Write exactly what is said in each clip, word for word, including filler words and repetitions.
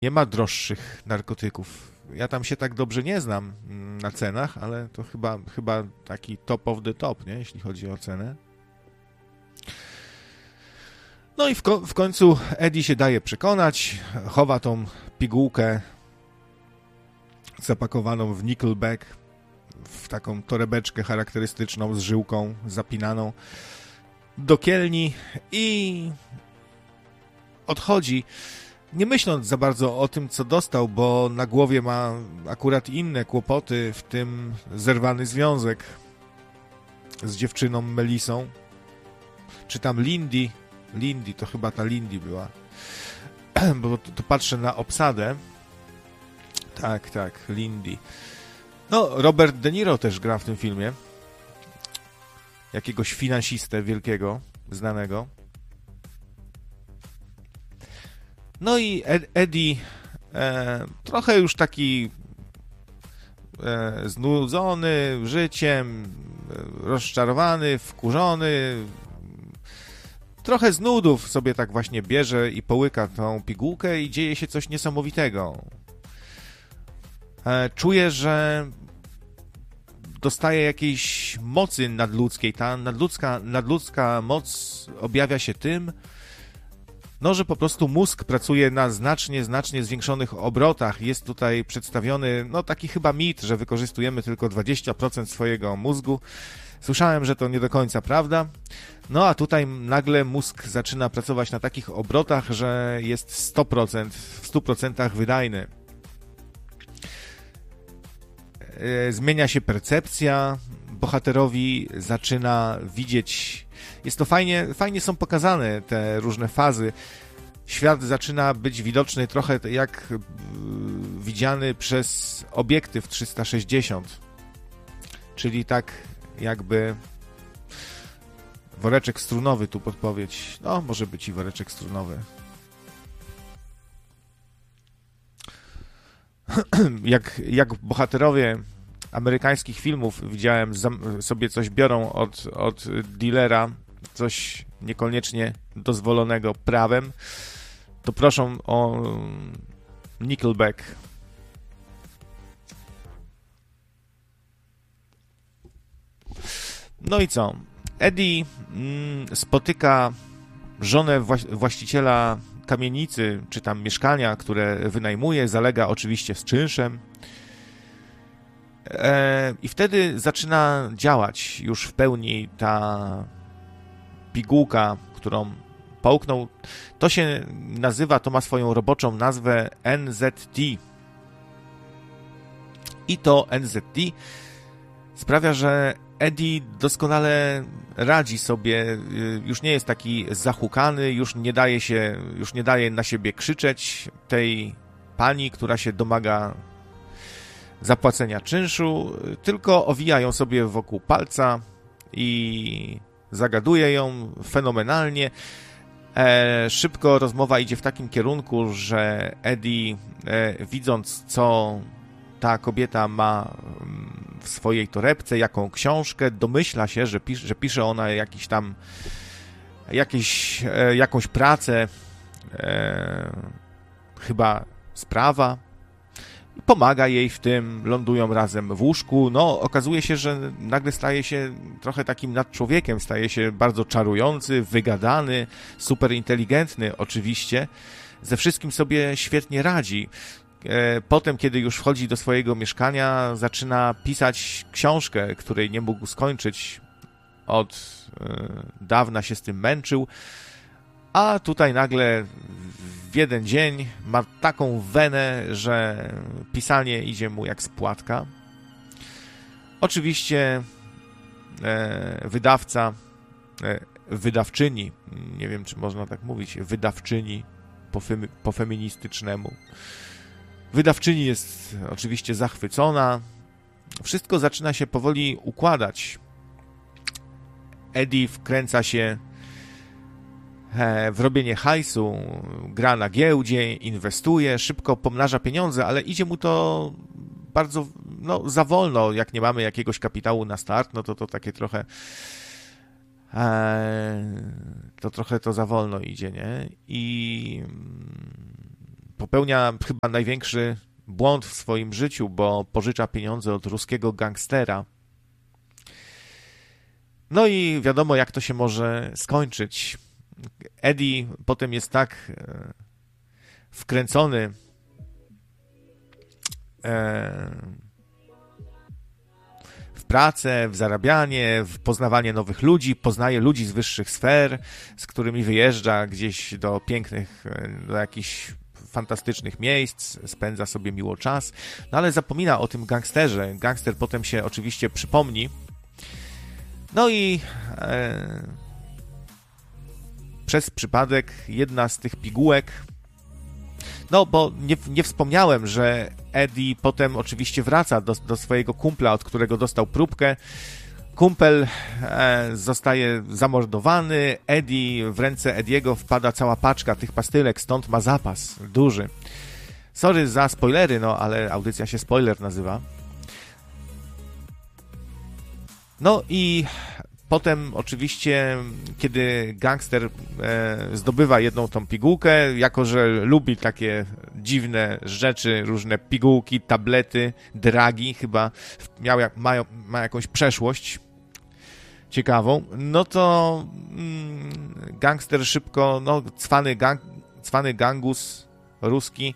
Nie ma droższych narkotyków. Ja tam się tak dobrze nie znam na cenach, ale to chyba, chyba taki top of the top, nie? Jeśli chodzi o cenę. No i w, ko- w końcu Eddie się daje przekonać, chowa tą pigułkę zapakowaną w nickelback, w taką torebeczkę charakterystyczną z żyłką zapinaną do kielni i odchodzi, nie myśląc za bardzo o tym, co dostał, bo na głowie ma akurat inne kłopoty, w tym zerwany związek z dziewczyną Melisą, czy tam Lindy. Lindy, to chyba ta Lindy była, bo to, to patrzę na obsadę. Tak, tak, Lindy. No, Robert De Niro też gra w tym filmie. Jakiegoś finansistę wielkiego, znanego. No i Ed, Eddie e, trochę już taki e, znudzony życiem, e, rozczarowany, wkurzony. Trochę z nudów sobie tak właśnie bierze i połyka tą pigułkę i dzieje się coś niesamowitego. E, czuje, że dostaje jakiejś mocy nadludzkiej. Ta nadludzka, nadludzka moc objawia się tym, no, że po prostu mózg pracuje na znacznie, znacznie zwiększonych obrotach. Jest tutaj przedstawiony, no, taki chyba mit, że wykorzystujemy tylko dwadzieścia procent swojego mózgu. Słyszałem, że to nie do końca prawda. No, a tutaj nagle mózg zaczyna pracować na takich obrotach, że jest sto procent, w stu procentach wydajny. Zmienia się percepcja, bohaterowi zaczyna widzieć. Jest to fajnie, fajnie są pokazane te różne fazy. Świat zaczyna być widoczny trochę jak widziany przez obiektyw trzysta sześćdziesiąt. Czyli tak jakby woreczek strunowy, tu podpowiedź. No, może być i woreczek strunowy. Jak, jak bohaterowie amerykańskich filmów, widziałem, sobie coś biorą od, od dealera, coś niekoniecznie dozwolonego prawem, to proszą o Nickelback. No i co? Eddie mm, spotyka żonę wła- właściciela kamienicy, czy tam mieszkania, które wynajmuje, zalega oczywiście z czynszem. E, I wtedy zaczyna działać już w pełni ta pigułka, którą połknął. To się nazywa, to ma swoją roboczą nazwę N Z T. I to N Z T sprawia, że Eddie doskonale radzi sobie, już nie jest taki zahukany, już nie daje się, już nie daje na siebie krzyczeć tej pani, która się domaga zapłacenia czynszu, tylko owija ją sobie wokół palca i zagaduje ją fenomenalnie. E, szybko rozmowa idzie w takim kierunku, że Eddie, e, widząc, co ta kobieta ma w swojej torebce, jaką książkę, domyśla się, że pisze, że pisze ona jakiś tam jakieś, e, jakąś pracę, e, chyba z prawa. Pomaga jej w tym, lądują razem w łóżku. No, okazuje się, że nagle staje się trochę takim nadczłowiekiem, staje się bardzo czarujący, wygadany, super inteligentny oczywiście. Ze wszystkim sobie świetnie radzi. Potem, kiedy już wchodzi do swojego mieszkania, zaczyna pisać książkę, której nie mógł skończyć. Od dawna się z tym męczył. A tutaj nagle w jeden dzień ma taką wenę, że pisanie idzie mu jak z płatka. Oczywiście e, wydawca, e, wydawczyni, nie wiem, czy można tak mówić, wydawczyni po, femi, po feministycznemu. Wydawczyni jest oczywiście zachwycona. Wszystko zaczyna się powoli układać. Eddie wkręca się w robienie hajsu, gra na giełdzie, inwestuje, szybko pomnaża pieniądze, ale idzie mu to bardzo, no, za wolno. Jak nie mamy jakiegoś kapitału na start, no to to takie trochę e, to trochę to za wolno idzie, nie? I popełnia chyba największy błąd w swoim życiu, bo pożycza pieniądze od ruskiego gangstera. No i wiadomo, jak to się może skończyć. Eddie potem jest tak wkręcony w pracę, w zarabianie, w poznawanie nowych ludzi, poznaje ludzi z wyższych sfer, z którymi wyjeżdża gdzieś do pięknych, do jakichś fantastycznych miejsc, spędza sobie miło czas, no ale zapomina o tym gangsterze. Gangster potem się oczywiście przypomni. No i e, przez przypadek jedna z tych pigułek, no bo nie, nie wspomniałem, że Eddie potem oczywiście wraca do, do swojego kumpla, od którego dostał próbkę. Kumpel e, zostaje zamordowany, Eddie, w ręce Eddiego wpada cała paczka tych pastylek, stąd ma zapas duży. Sorry za spoilery, no ale audycja się Spoiler nazywa. No i potem oczywiście, kiedy gangster e, zdobywa jedną tą pigułkę, jako że lubi takie dziwne rzeczy, różne pigułki, tablety, dragi, chyba miał, ma, ma jakąś przeszłość ciekawą, no to mm, gangster szybko, no cwany, gang, cwany gangus ruski,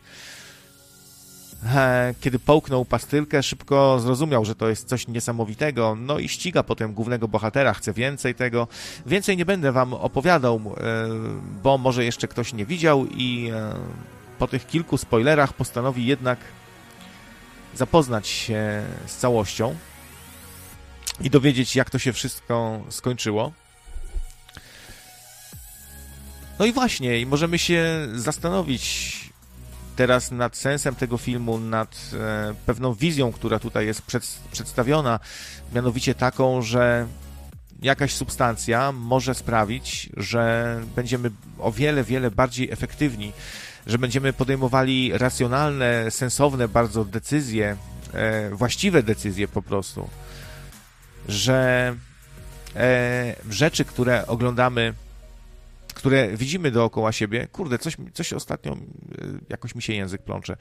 e, kiedy połknął pastylkę, szybko zrozumiał, że to jest coś niesamowitego, no i ściga potem głównego bohatera, chce więcej tego. Więcej nie będę wam opowiadał, e, bo może jeszcze ktoś nie widział i e, po tych kilku spoilerach postanowi jednak zapoznać się z całością i dowiedzieć, jak to się wszystko skończyło. No i właśnie, i możemy się zastanowić teraz nad sensem tego filmu, nad e, pewną wizją, która tutaj jest przed, przedstawiona, mianowicie taką, że jakaś substancja może sprawić, że będziemy o wiele, wiele bardziej efektywni, że będziemy podejmowali racjonalne, sensowne bardzo decyzje, e, właściwe decyzje po prostu, że e, rzeczy, które oglądamy, które widzimy dookoła siebie, kurde, coś, coś ostatnio, e, jakoś mi się język plącze.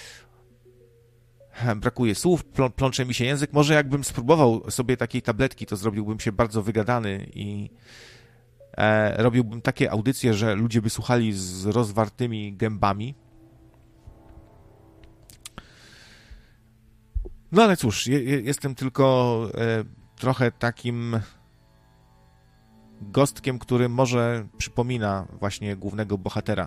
Brakuje słów, plą, plącze mi się język. Może jakbym spróbował sobie takiej tabletki, to zrobiłbym się bardzo wygadany i e, robiłbym takie audycje, że ludzie by słuchali z rozwartymi gębami. No ale cóż, je, jestem tylko e, trochę takim gostkiem, który może przypomina właśnie głównego bohatera.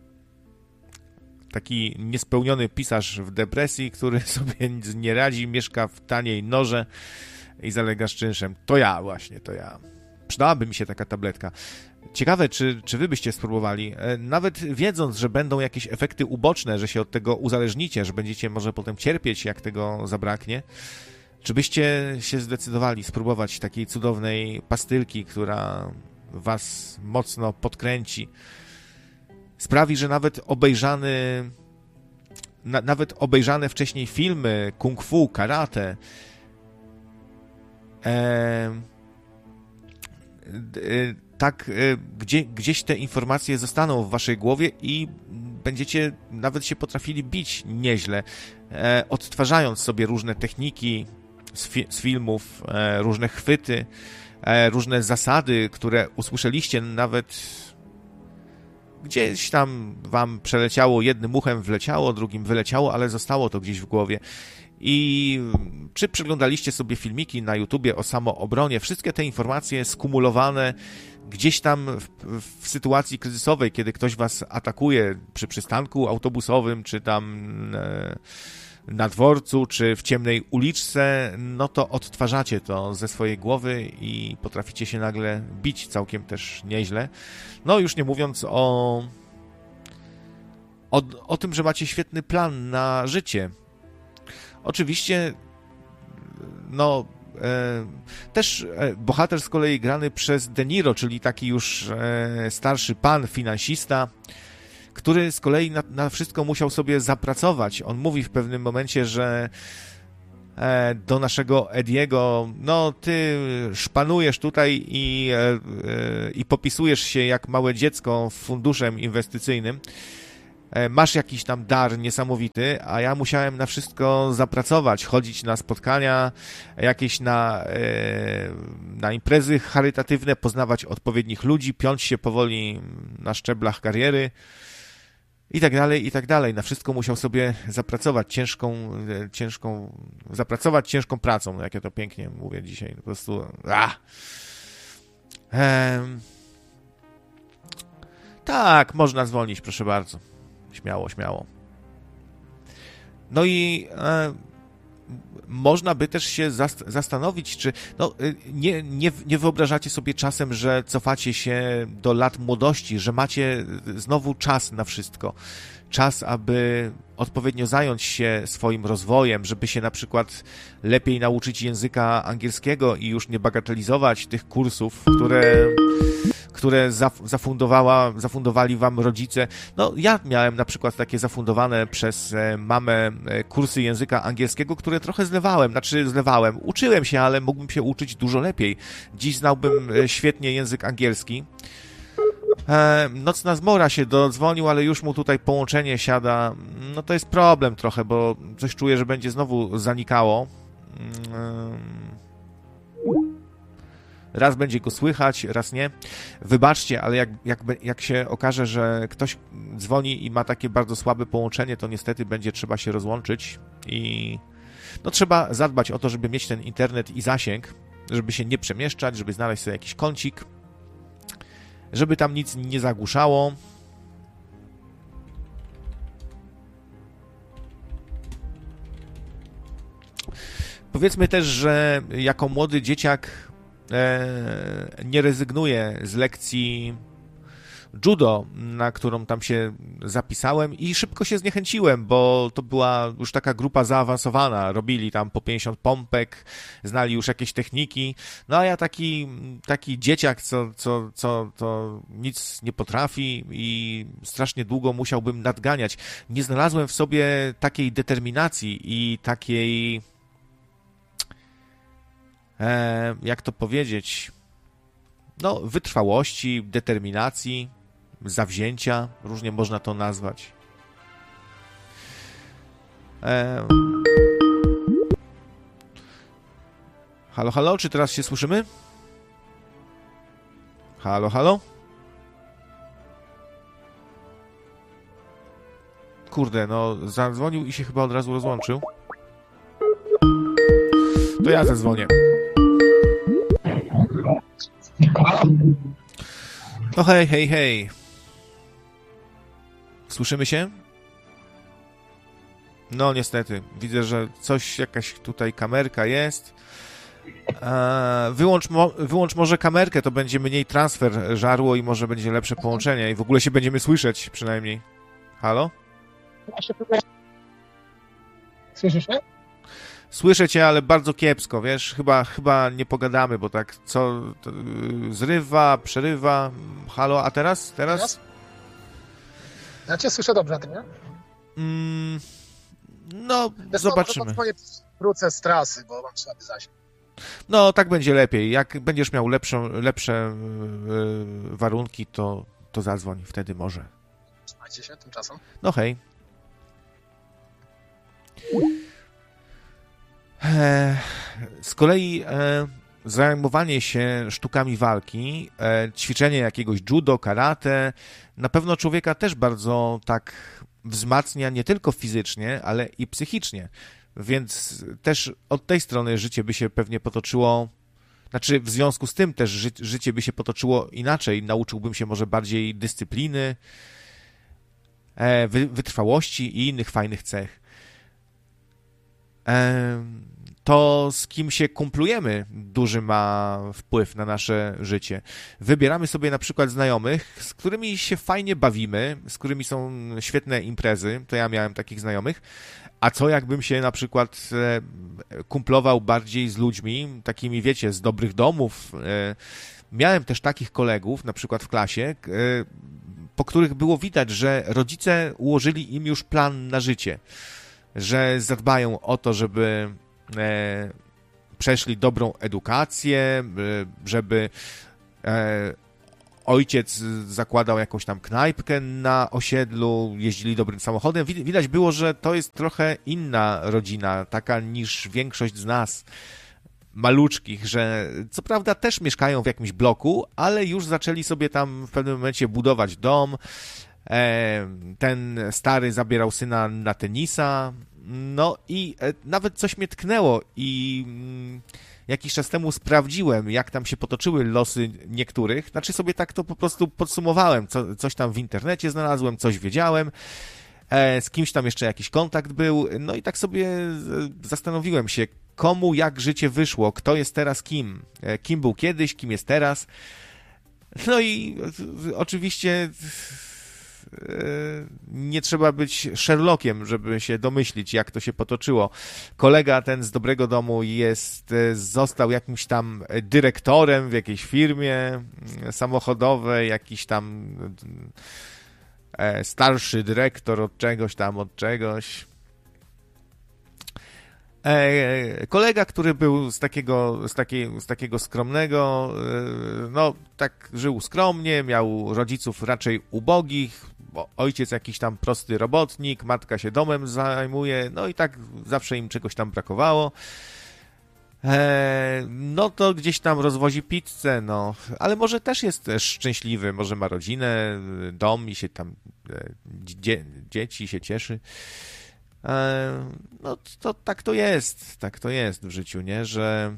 Taki niespełniony pisarz w depresji, który sobie nic nie radzi, mieszka w taniej norze i zalega z czynszem. To ja właśnie, to ja. Przydałaby mi się taka tabletka. Ciekawe, czy, czy wy byście spróbowali, nawet wiedząc, że będą jakieś efekty uboczne, że się od tego uzależnicie, że będziecie może potem cierpieć, jak tego zabraknie, czy byście się zdecydowali spróbować takiej cudownej pastylki, która was mocno podkręci, sprawi, że nawet obejrzany, na, nawet obejrzane wcześniej filmy kung fu, karate, e, e, tak e, gdzie, gdzieś te informacje zostaną w waszej głowie i będziecie nawet się potrafili bić nieźle, e, odtwarzając sobie różne techniki z, fi, z filmów, e, różne chwyty, e, różne zasady, które usłyszeliście nawet gdzieś tam wam przeleciało, jednym uchem wleciało, drugim wyleciało, ale zostało to gdzieś w głowie. I czy przeglądaliście sobie filmiki na YouTubie o samoobronie? Wszystkie te informacje skumulowane gdzieś tam w, w sytuacji kryzysowej, kiedy ktoś was atakuje przy przystanku autobusowym, czy tam e, na dworcu, czy w ciemnej uliczce, no to odtwarzacie to ze swojej głowy i potraficie się nagle bić całkiem też nieźle. No już nie mówiąc o, o, o tym, że macie świetny plan na życie. Oczywiście, no e, też e, bohater z kolei grany przez De Niro, czyli taki już e, starszy pan, finansista, który z kolei na, na wszystko musiał sobie zapracować. On mówi w pewnym momencie, że e, do naszego Eddiego, no ty szpanujesz tutaj i, e, e, i popisujesz się jak małe dziecko funduszem inwestycyjnym. masz jakiś tam dar niesamowity, a ja musiałem na wszystko zapracować, chodzić na spotkania, jakieś na, na imprezy charytatywne, poznawać odpowiednich ludzi, piąć się powoli na szczeblach kariery i tak dalej, i tak dalej. Na wszystko musiał sobie zapracować ciężką, ciężką, zapracować ciężką pracą, jak ja to pięknie mówię dzisiaj, po prostu, ah. Ehm. Tak, można zwolnić, proszę bardzo. Śmiało, śmiało. No i e, można by też się zast- zastanowić, czy no, nie, nie, nie wyobrażacie sobie czasem, że cofacie się do lat młodości, że macie znowu czas na wszystko. Czas, aby odpowiednio zająć się swoim rozwojem, żeby się na przykład lepiej nauczyć języka angielskiego i już nie bagatelizować tych kursów, które... które zafundowała, zafundowali wam rodzice. No, ja miałem na przykład takie zafundowane przez mamę kursy języka angielskiego, które trochę zlewałem, znaczy zlewałem. Uczyłem się, ale mógłbym się uczyć dużo lepiej. Dziś znałbym świetnie język angielski. Nocna zmora się dodzwonił, ale już mu tutaj połączenie siada. No to jest problem trochę, bo coś czuję, że będzie znowu zanikało. Raz będzie go słychać, raz nie. Wybaczcie, ale jak, jak, jak się okaże, że ktoś dzwoni i ma takie bardzo słabe połączenie, to niestety będzie trzeba się rozłączyć i no trzeba zadbać o to, żeby mieć ten internet i zasięg, żeby się nie przemieszczać, żeby znaleźć sobie jakiś kącik, żeby tam nic nie zagłuszało. Powiedzmy też, że jako młody dzieciak nie rezygnuję z lekcji judo, na którą tam się zapisałem i szybko się zniechęciłem, bo to była już taka grupa zaawansowana, robili tam po pięćdziesiąt pompek, znali już jakieś techniki, no a ja taki, taki dzieciak, co, co, co to nic nie potrafi i strasznie długo musiałbym nadganiać. Nie znalazłem w sobie takiej determinacji i takiej E, jak to powiedzieć, no, wytrwałości, determinacji, zawzięcia, różnie można to nazwać. E... Halo, halo, czy teraz się słyszymy? Halo, halo? Kurde, no, zadzwonił i się chyba od razu rozłączył. To ja zadzwonię. No hej, hej, hej. Słyszymy się? No niestety, widzę, że coś, jakaś tutaj kamerka jest. Eee, wyłącz, mo- wyłącz może kamerkę, to będzie mniej transfer żarło i może będzie lepsze połączenie i w ogóle się będziemy słyszeć przynajmniej. Halo? Słyszysz mnie? Słyszę cię, ale bardzo kiepsko, wiesz, chyba, chyba nie pogadamy, bo tak co, to, yy, zrywa, przerywa, halo, a teraz? Teraz? teraz? Ja cię słyszę dobrze, ty nie? Mm, no, Wiesz, zobaczymy. No, wrócę z trasy, bo mam słaby zasięg. No, tak będzie lepiej. Jak będziesz miał lepszą, lepsze yy, warunki, to, to zadzwoń, wtedy może. Trzymajcie się tymczasem. No hej. Z kolei e, zajmowanie się sztukami walki, e, ćwiczenie jakiegoś judo, karate, na pewno człowieka też bardzo tak wzmacnia nie tylko fizycznie, ale i psychicznie. Więc też od tej strony życie by się pewnie potoczyło, znaczy w związku z tym też ży, życie by się potoczyło inaczej. Nauczyłbym się może bardziej dyscypliny, e, wy, wytrwałości i innych fajnych cech. To, z kim się kumplujemy, duży ma wpływ na nasze życie. Wybieramy sobie na przykład znajomych, z którymi się fajnie bawimy, z którymi są świetne imprezy, to ja miałem takich znajomych, a co jakbym się na przykład kumplował bardziej z ludźmi, takimi wiecie, z dobrych domów. Miałem też takich kolegów, na przykład w klasie, po których było widać, że rodzice ułożyli im już plan na życie, że zadbają o to, żeby e, przeszli dobrą edukację, żeby e, ojciec zakładał jakąś tam knajpkę na osiedlu, jeździli dobrym samochodem. Widać było, że to jest trochę inna rodzina, taka niż większość z nas, maluczkich, że co prawda też mieszkają w jakimś bloku, ale już zaczęli sobie tam w pewnym momencie budować dom. Ten stary zabierał syna na tenisa, no i nawet coś mnie tknęło i jakiś czas temu sprawdziłem, jak tam się potoczyły losy niektórych, znaczy sobie tak to po prostu podsumowałem, co, coś tam w internecie znalazłem, coś wiedziałem, z kimś tam jeszcze jakiś kontakt był, no i tak sobie zastanowiłem się, komu jak życie wyszło, kto jest teraz kim, kim był kiedyś, kim jest teraz, no i oczywiście nie trzeba być Sherlockiem, żeby się domyślić, jak to się potoczyło. Kolega ten z dobrego domu jest, został jakimś tam dyrektorem w jakiejś firmie samochodowej, jakiś tam starszy dyrektor od czegoś tam, od czegoś. Kolega, który był z takiego, z takiej, z takiego skromnego, no tak żył skromnie, miał rodziców raczej ubogich, bo ojciec jakiś tam prosty robotnik, matka się domem zajmuje, no i tak zawsze im czegoś tam brakowało. No to gdzieś tam rozwozi pizzę, no, ale może też jest też szczęśliwy, może ma rodzinę, dom i się tam dzie, dzieci się cieszy. No to tak to jest, tak to jest w życiu, nie, że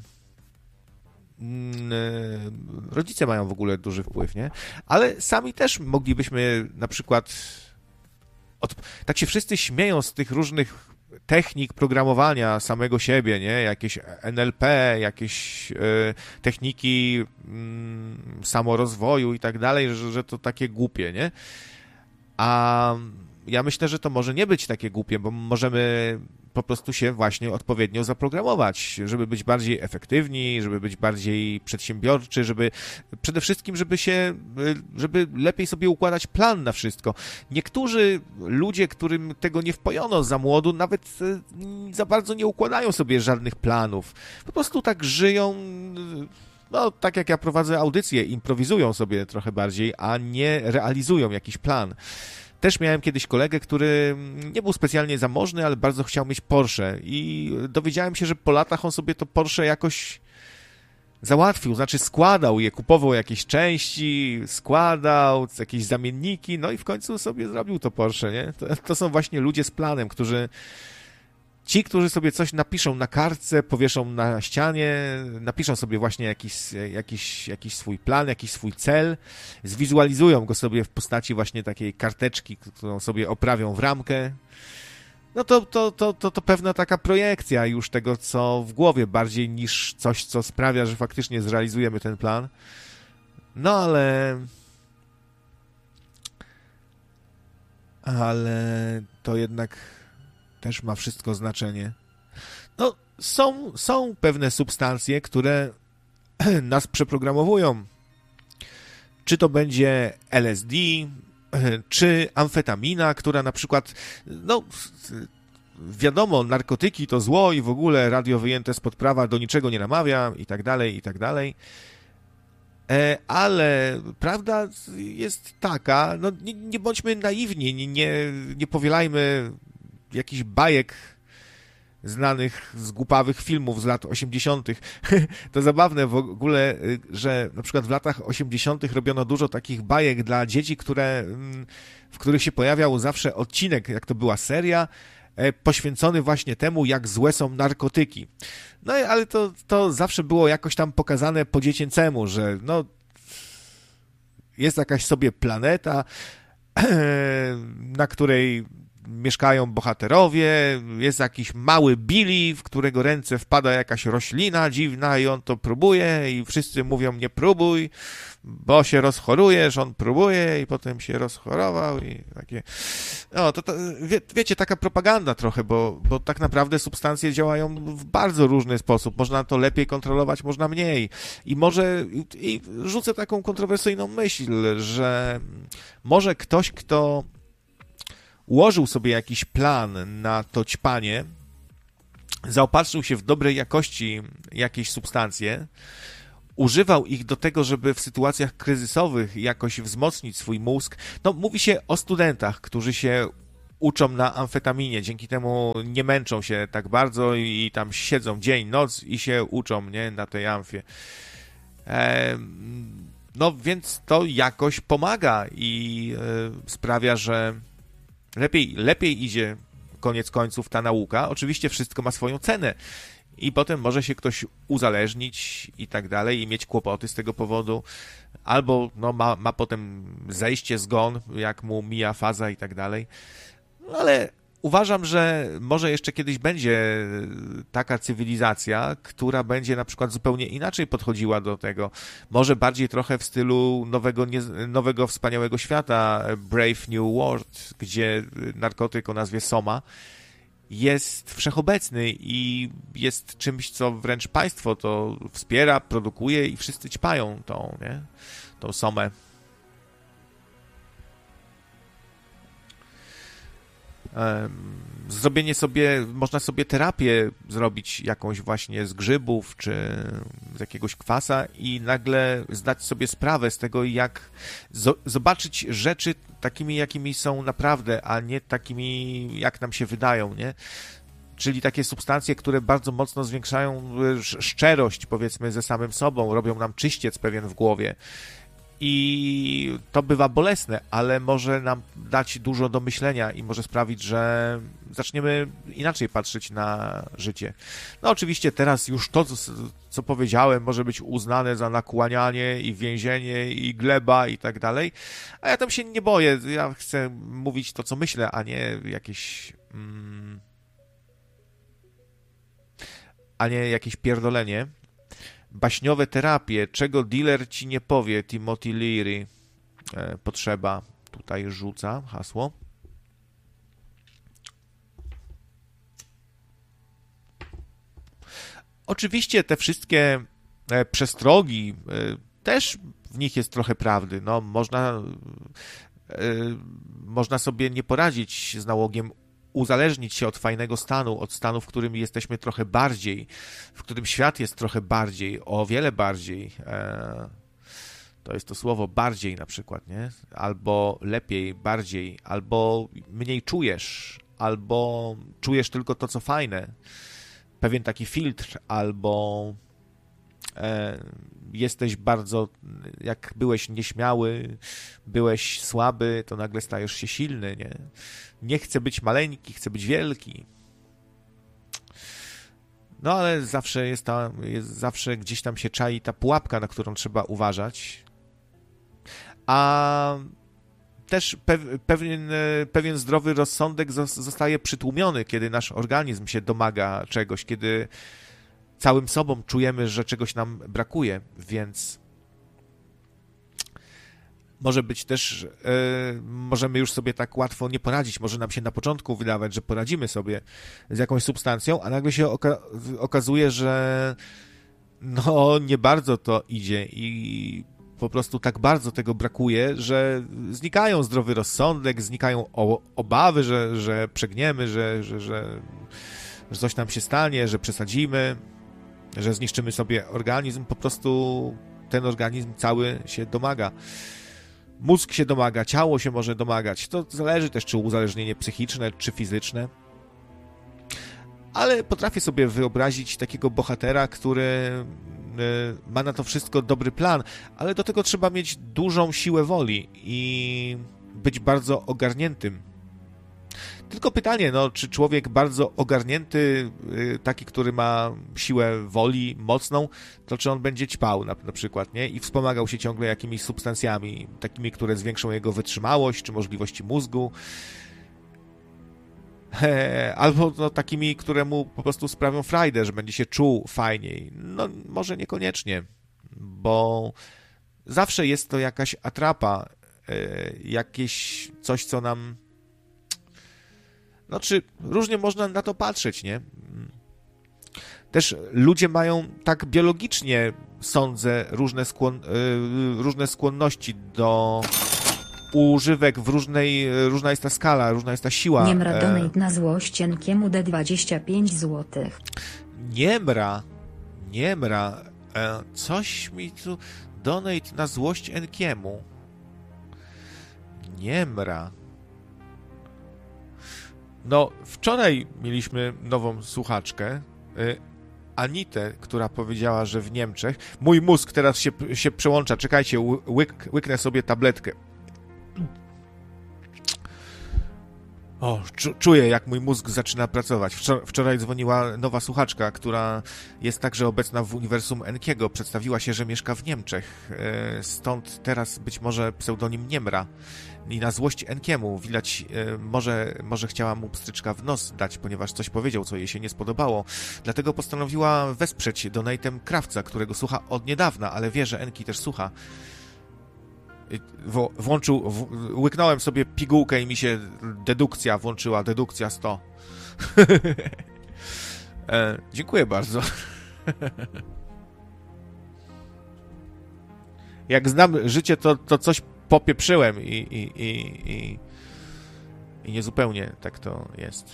rodzice mają w ogóle duży wpływ, nie, ale sami też moglibyśmy na przykład, od... tak się wszyscy śmieją z tych różnych technik programowania samego siebie, nie, jakieś N L P, jakieś y, techniki y, samorozwoju i tak dalej, że, że to takie głupie, nie, a ja myślę, że to może nie być takie głupie, bo możemy po prostu się właśnie odpowiednio zaprogramować, żeby być bardziej efektywni, żeby być bardziej przedsiębiorczy, żeby przede wszystkim, żeby się, żeby lepiej sobie układać plan na wszystko. Niektórzy ludzie, którym tego nie wpojono za młodu, nawet za bardzo nie układają sobie żadnych planów. Po prostu tak żyją, no tak jak ja prowadzę audycję, improwizują sobie trochę bardziej, a nie realizują jakiś plan. Też miałem kiedyś kolegę, który nie był specjalnie zamożny, ale bardzo chciał mieć Porsche i dowiedziałem się, że po latach on sobie to Porsche jakoś załatwił, znaczy składał je, kupował jakieś części, składał jakieś zamienniki, no i w końcu sobie zrobił to Porsche, nie? To, to są właśnie ludzie z planem, którzy Ci, którzy sobie coś napiszą na kartce, powieszą na ścianie, napiszą sobie właśnie jakiś, jakiś, jakiś swój plan, jakiś swój cel, zwizualizują go sobie w postaci właśnie takiej karteczki, którą sobie oprawią w ramkę, no to, to, to, to, to pewna taka projekcja już tego, co w głowie, bardziej niż coś, co sprawia, że faktycznie zrealizujemy ten plan. No ale... Ale to jednak... też ma wszystko znaczenie. No, są, są pewne substancje, które nas przeprogramowują. Czy to będzie L S D, czy amfetamina, która na przykład, no, wiadomo, narkotyki to zło i w ogóle radio wyjęte spod prawa do niczego nie namawia i tak dalej, i tak dalej. Ale prawda jest taka, no nie, nie bądźmy naiwni, nie, nie, nie powielajmy jakichś bajek znanych z głupawych filmów z lat osiemdziesiątych. To zabawne w ogóle, że na przykład w latach osiemdziesiątych robiono dużo takich bajek dla dzieci, które, w których się pojawiał zawsze odcinek, jak to była seria, poświęcony właśnie temu, jak złe są narkotyki. No ale to, to zawsze było jakoś tam pokazane po dziecięcemu, że no jest jakaś sobie planeta, na której mieszkają bohaterowie, jest jakiś mały Billy, w którego ręce wpada jakaś roślina dziwna i on to próbuje i wszyscy mówią nie próbuj, bo się rozchorujesz, on próbuje i potem się rozchorował i takie... No, to, to wie, wiecie, taka propaganda trochę, bo, bo tak naprawdę substancje działają w bardzo różny sposób. Można to lepiej kontrolować, można mniej. I może, i, i rzucę taką kontrowersyjną myśl, że może ktoś, kto ułożył sobie jakiś plan na to ćpanie, zaopatrzył się w dobrej jakości jakieś substancje, używał ich do tego, żeby w sytuacjach kryzysowych jakoś wzmocnić swój mózg. No, mówi się o studentach, którzy się uczą na amfetaminie, dzięki temu nie męczą się tak bardzo i tam siedzą dzień, noc i się uczą, nie, na tej amfie. E, no, więc to jakoś pomaga i e, sprawia, że lepiej, lepiej idzie koniec końców ta nauka. Oczywiście wszystko ma swoją cenę i potem może się ktoś uzależnić i tak dalej i mieć kłopoty z tego powodu, albo no, ma, ma potem zejście, zgon, jak mu mija faza i tak dalej. No, ale uważam, że może jeszcze kiedyś będzie taka cywilizacja, która będzie na przykład zupełnie inaczej podchodziła do tego. Może bardziej trochę w stylu nowego, nie, nowego wspaniałego świata, Brave New World, gdzie narkotyk o nazwie Soma jest wszechobecny i jest czymś, co wręcz państwo to wspiera, produkuje i wszyscy ćpają tą, nie? Tą Somę. Zrobienie sobie, można sobie terapię zrobić jakąś właśnie z grzybów czy z jakiegoś kwasa i nagle zdać sobie sprawę z tego, jak zobaczyć rzeczy takimi, jakimi są naprawdę, a nie takimi, jak nam się wydają, nie? Czyli takie substancje, które bardzo mocno zwiększają szczerość, powiedzmy, ze samym sobą, robią nam czyściec pewien w głowie. I to bywa bolesne, ale może nam dać dużo do myślenia i może sprawić, że zaczniemy inaczej patrzeć na życie. No oczywiście teraz już to, co, co powiedziałem, może być uznane za nakłanianie i więzienie i gleba i tak dalej, a ja tam się nie boję. Ja chcę mówić to, co myślę, a nie jakieś... Mm, a nie jakieś pierdolenie. Baśniowe terapie, czego dealer ci nie powie, Timothy Leary. E, potrzeba, tutaj rzuca hasło. Oczywiście te wszystkie e, przestrogi, e, też w nich jest trochę prawdy. No, można, e, można sobie nie poradzić z nałogiem uzależnić się od fajnego stanu, od stanu, w którym jesteśmy trochę bardziej, w którym świat jest trochę bardziej, o wiele bardziej. E, to jest to słowo bardziej na przykład, nie? Albo lepiej, bardziej, albo mniej czujesz, albo czujesz tylko to, co fajne. Pewien taki filtr, albo e, jesteś bardzo, jak byłeś nieśmiały, byłeś słaby, to nagle stajesz się silny, nie? Nie chcę być maleńki, chcę być wielki. No ale zawsze jest ta, jest, zawsze gdzieś tam się czai ta pułapka, na którą trzeba uważać. A też pewien, pewien zdrowy rozsądek zostaje przytłumiony, kiedy nasz organizm się domaga czegoś, kiedy całym sobą czujemy, że czegoś nam brakuje, więc może być też, yy, możemy już sobie tak łatwo nie poradzić, może nam się na początku wydawać, że poradzimy sobie z jakąś substancją, a nagle się oka- okazuje, że no nie bardzo to idzie i po prostu tak bardzo tego brakuje, że znikają zdrowy rozsądek, znikają o- obawy, że, że przegniemy, że, że, że, że coś nam się stanie, że przesadzimy, że zniszczymy sobie organizm, po prostu ten organizm cały się domaga. Mózg się domaga, ciało się może domagać. To zależy też, czy uzależnienie psychiczne, czy fizyczne. Ale potrafię sobie wyobrazić takiego bohatera, który ma na to wszystko dobry plan, ale do tego trzeba mieć dużą siłę woli i być bardzo ogarniętym. Tylko pytanie, no, czy człowiek bardzo ogarnięty, taki, który ma siłę woli mocną, to czy on będzie ćpał na, na przykład, nie? I wspomagał się ciągle jakimiś substancjami, takimi, które zwiększą jego wytrzymałość, czy możliwości mózgu, albo no, takimi, które mu po prostu sprawią frajdę, że będzie się czuł fajniej. No, może niekoniecznie, bo zawsze jest to jakaś atrapa, jakieś coś, co nam... No, czy różnie można na to patrzeć, nie? Też ludzie mają tak biologicznie, sądzę, różne, skłon, różne skłonności do używek w różnej, różna jest ta skala, różna jest ta siła. Niemra donate na złość cienkiemu D dwadzieścia pięć złotych. Niemra, Niemra, E, coś mi tu... Donate na złość Enkiemu. Niemra. No, wczoraj mieliśmy nową słuchaczkę, y, Anitę, która powiedziała, że w Niemczech... Mój mózg teraz się, się przełącza. Czekajcie, łyk, łyknę sobie tabletkę. O, czuję, jak mój mózg zaczyna pracować. Wczoraj dzwoniła nowa słuchaczka, która jest także obecna w uniwersum Enkiego. Przedstawiła się, że mieszka w Niemczech. Stąd teraz być może pseudonim Niemra. I na złość Enkiemu widać, może, może chciała mu pstryczka w nos dać, ponieważ coś powiedział, co jej się nie spodobało. Dlatego postanowiła wesprzeć donatem Krawca, którego słucha od niedawna, ale wie, że Enki też słucha. Włączył, w, łyknąłem sobie pigułkę i mi się dedukcja włączyła, dedukcja sto. e, dziękuję bardzo. Jak znam życie, to, to coś popieprzyłem i, i, i, i, i niezupełnie tak to jest.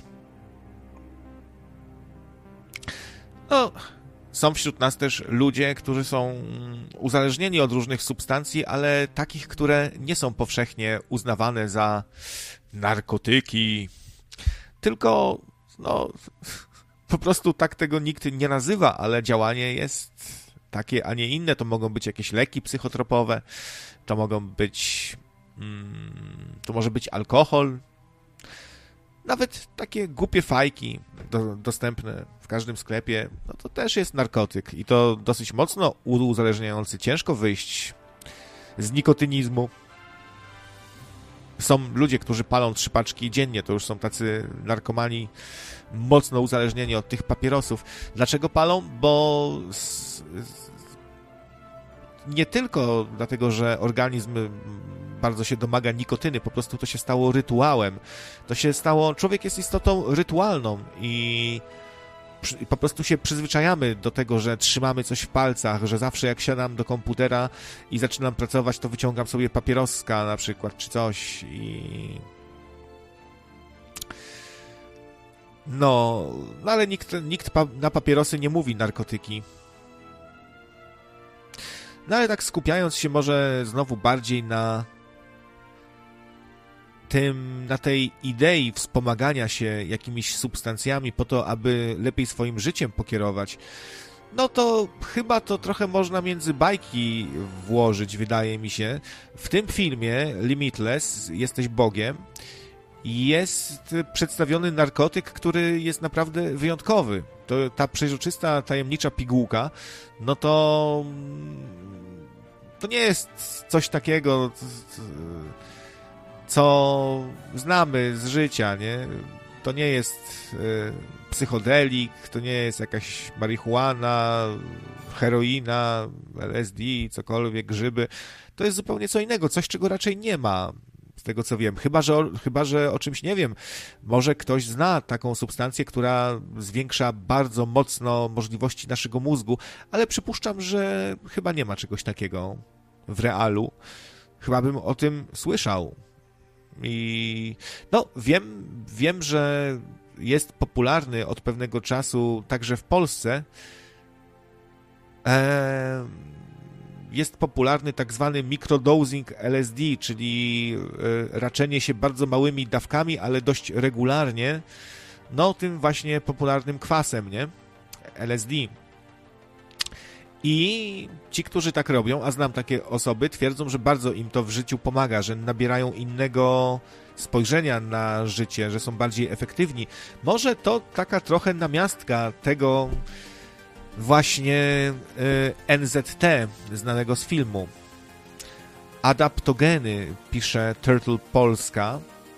No... Są wśród nas też ludzie, którzy są uzależnieni od różnych substancji, ale takich, które nie są powszechnie uznawane za narkotyki. Tylko, no, po prostu tak tego nikt nie nazywa, ale działanie jest takie, a nie inne. To mogą być jakieś leki psychotropowe, to mogą być, mm, to może być alkohol, nawet takie głupie fajki do, dostępne w każdym sklepie, no to też jest narkotyk i to dosyć mocno uzależniający. Ciężko wyjść z nikotynizmu. Są ludzie, którzy palą trzy paczki dziennie, to już są tacy narkomani mocno uzależnieni od tych papierosów. Dlaczego palą? Bo z, z, nie tylko dlatego, że organizm bardzo się domaga nikotyny, po prostu to się stało rytuałem. To się stało... Człowiek jest istotą rytualną i przy, po prostu się przyzwyczajamy do tego, że trzymamy coś w palcach, że zawsze jak siadam do komputera i zaczynam pracować, to wyciągam sobie papieroska na przykład, czy coś i... No, no ale nikt, nikt pa, na papierosy nie mówi narkotyki. No ale tak skupiając się może znowu bardziej na tym, na tej idei wspomagania się jakimiś substancjami po to, aby lepiej swoim życiem pokierować, no to chyba to trochę można między bajki włożyć, wydaje mi się. W tym filmie Limitless, Jesteś Bogiem, jest przedstawiony narkotyk, który jest naprawdę wyjątkowy. To ta przeźroczysta, tajemnicza pigułka, no to to nie jest coś takiego, co znamy z życia, nie? To nie jest y, psychodelik, to nie jest jakaś marihuana, heroina, L S D, cokolwiek, grzyby. To jest zupełnie co innego, coś, czego raczej nie ma, z tego co wiem. Chyba że, o, chyba, że o czymś nie wiem. Może ktoś zna taką substancję, która zwiększa bardzo mocno możliwości naszego mózgu, ale przypuszczam, że chyba nie ma czegoś takiego w realu. Chyba bym o tym słyszał. I no, wiem, wiem, że jest popularny od pewnego czasu także w Polsce. Eee, jest popularny tak zwany microdosing L S D, czyli e, raczenie się bardzo małymi dawkami, ale dość regularnie, no tym właśnie popularnym kwasem, nie? L S D. I ci, którzy tak robią, a znam takie osoby, twierdzą, że bardzo im to w życiu pomaga, że nabierają innego spojrzenia na życie, że są bardziej efektywni. Może to taka trochę namiastka tego właśnie y, N Z T, znanego z filmu. Adaptogeny, pisze Turtle Polska.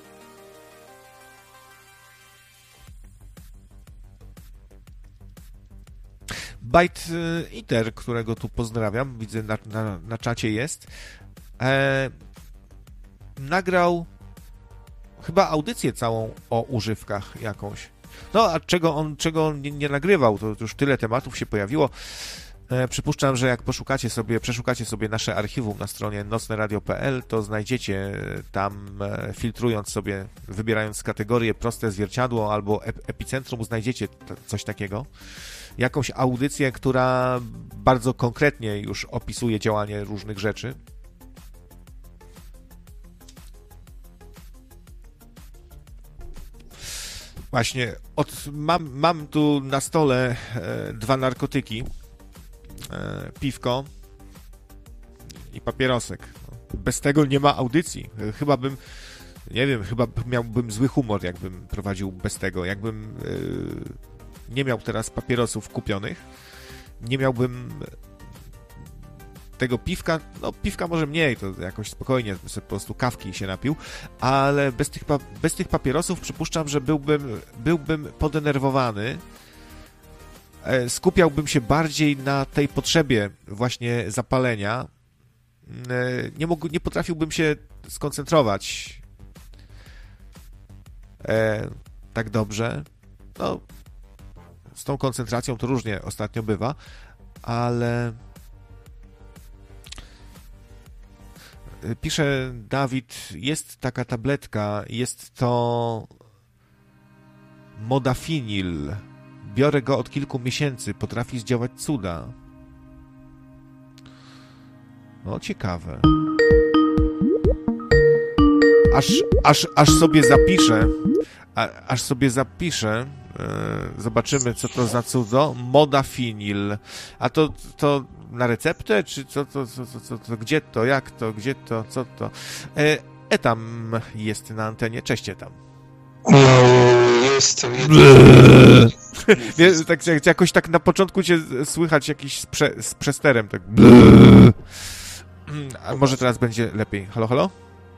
Bite Eater, którego tu pozdrawiam, widzę na, na, na czacie jest, e, nagrał chyba audycję całą o używkach jakąś. No, a czego on, czego on nie, nie nagrywał, to już tyle tematów się pojawiło. Przypuszczam, że jak poszukacie sobie, przeszukacie sobie nasze archiwum na stronie nocne radio kropka p l, to znajdziecie tam, filtrując sobie, wybierając kategorię proste zwierciadło albo epicentrum, znajdziecie coś takiego. Jakąś audycję, która bardzo konkretnie już opisuje działanie różnych rzeczy. Właśnie, od, mam, mam tu na stole e, dwa narkotyki. E, piwko i papierosek. Bez tego nie ma audycji. Chyba bym, nie wiem, chyba miałbym zły humor, jakbym prowadził bez tego. Jakbym e, nie miał teraz papierosów kupionych, nie miałbym tego piwka, no piwka może mniej, to jakoś spokojnie, sobie po prostu kawki się napił, ale bez tych, bez tych papierosów przypuszczam, że byłbym, byłbym podenerwowany, skupiałbym się bardziej na tej potrzebie właśnie zapalenia, nie, mógł, nie potrafiłbym się skoncentrować e, tak dobrze. No, z tą koncentracją to różnie ostatnio bywa, ale pisze Dawid, jest taka tabletka, jest to modafinil. Biorę go od kilku miesięcy, potrafi zdziałać cuda. No, ciekawe. Aż, aż, aż sobie zapiszę, a, aż sobie zapiszę, e, zobaczymy, co to za cudo. Modafinil. A to, to na receptę, czy co to, co, co, co, to, gdzie to, jak to, gdzie to, co to? E, Etam jest na antenie. Cześć, Etam. No, jest to Wiesz, tak, jakoś tak na początku cię słychać jakiś z, prze, z przesterem, tak. A może teraz będzie lepiej. Halo, halo?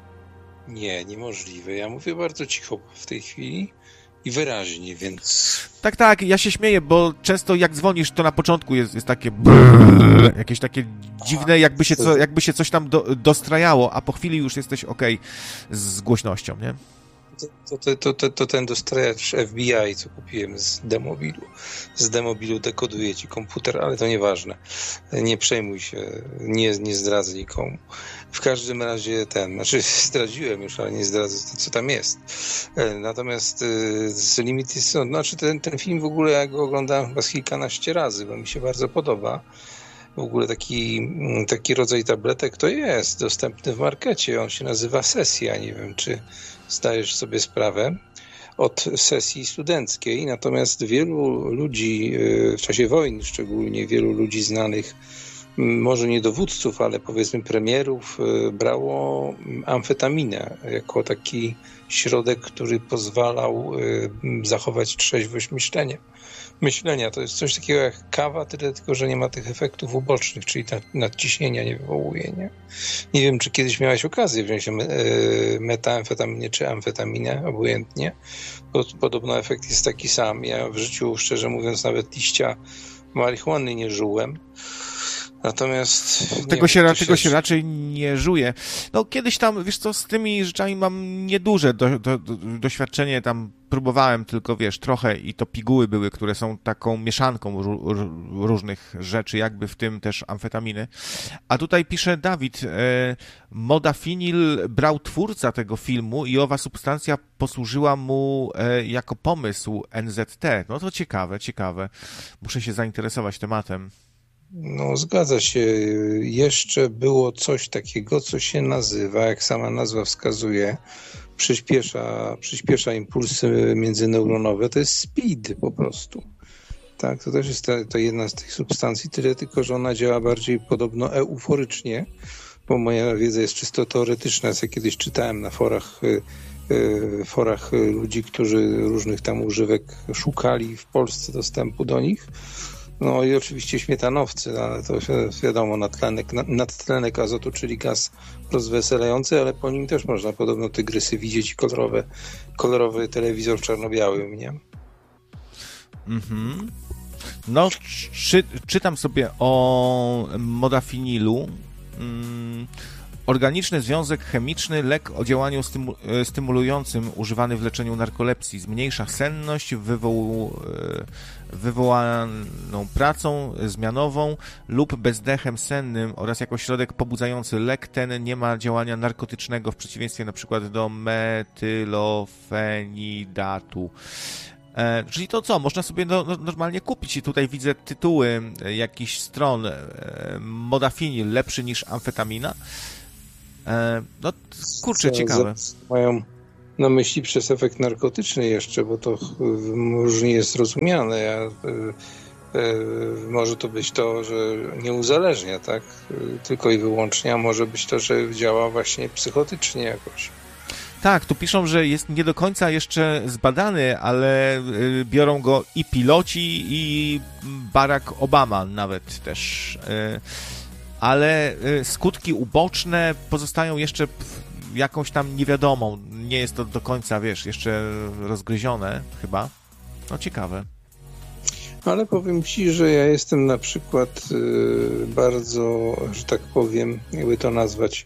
Nie, niemożliwe. Ja mówię bardzo cicho w tej chwili i wyraźnie, więc... Tak, tak, ja się śmieję, bo często jak dzwonisz, to na początku jest, jest takie jakieś takie dziwne, jakby się, co, jakby się coś tam do, dostrajało, a po chwili już jesteś okej z głośnością, nie? To, to, to, to, to ten dostrajacz F B I, co kupiłem z Demobilu. Z Demobilu dekoduje ci komputer, ale to nieważne. Nie przejmuj się, nie, nie zdradzę nikomu. W każdym razie ten, znaczy zdradziłem już, ale nie zdradzę, co tam jest. Natomiast z Limited, znaczy ten, ten film w ogóle ja go oglądałem chyba z kilkanaście razy, bo mi się bardzo podoba. W ogóle taki, taki rodzaj tabletek to jest dostępny w markecie. On się nazywa Sesja. Nie wiem, czy zdajesz sobie sprawę, od sesji studenckiej. Natomiast wielu ludzi w czasie wojny, szczególnie wielu ludzi znanych, może nie dowódców, ale powiedzmy premierów, brało amfetaminę jako taki środek, który pozwalał zachować trzeźwość myślenia. Myślenia. To jest coś takiego jak kawa, tyle tylko, że nie ma tych efektów ubocznych, czyli nadciśnienia nie wywołuje. Nie, nie wiem, czy kiedyś miałeś okazję wziąć metamfetaminę czy amfetaminę, obojętnie, bo podobno efekt jest taki sam. Ja w życiu, szczerze mówiąc, nawet liścia marihuany nie żułem. Natomiast... Tego, nie, się, wiem, tego się raczej nie żuje. No kiedyś tam, wiesz co, z tymi rzeczami mam nieduże do, do, do, doświadczenie, tam próbowałem tylko, wiesz, trochę i to piguły były, które są taką mieszanką ró, różnych rzeczy, jakby w tym też amfetaminy. A tutaj pisze Dawid, e, modafinil brał twórca tego filmu i owa substancja posłużyła mu e, jako pomysł N Z T. No to ciekawe, ciekawe. Muszę się zainteresować tematem. No, zgadza się. Jeszcze było coś takiego, co się nazywa, jak sama nazwa wskazuje, przyspiesza, przyspiesza impulsy międzyneuronowe. To jest speed po prostu. Tak, to też jest ta, to jedna z tych substancji, tyle tylko, że ona działa bardziej podobno euforycznie, bo moja wiedza jest czysto teoretyczna. Ja kiedyś czytałem na forach, forach ludzi, którzy różnych tam używek szukali w Polsce dostępu do nich. No i oczywiście śmietanowcy, ale to wiadomo, nadtlenek, nadtlenek azotu, czyli gaz rozweselający, ale po nim też można podobno tygrysy widzieć i kolorowe, kolorowy telewizor czarno-biały, nie? Mhm. No, czy, czytam sobie o modafinilu. Organiczny związek chemiczny, lek o działaniu stymu, stymulującym używany w leczeniu narkolepsji. Zmniejsza senność wywoł, wywołaną pracą zmianową lub bezdechem sennym oraz jako środek pobudzający. Lek ten nie ma działania narkotycznego w przeciwieństwie na przykład do metylofenidatu. E, czyli to co? Można sobie no, normalnie kupić i tutaj widzę tytuły jakichś stron. E, modafinil lepszy niż amfetamina. E, no kurczę, ciekawe. Mają na myśli przez efekt narkotyczny jeszcze, bo to różnie jest rozumiane. Ja, e, e, może to być to, że nie uzależnia, tak? Tylko i wyłącznie, a może być to, że działa właśnie psychotycznie jakoś. Tak, tu piszą, że jest nie do końca jeszcze zbadany, ale biorą go i piloci, i Barack Obama nawet też. Ale skutki uboczne pozostają jeszcze jakąś tam niewiadomą. Nie jest to do końca, wiesz, jeszcze rozgryzione chyba. No ciekawe. Ale powiem ci, że ja jestem na przykład bardzo, że tak powiem, jakby to nazwać,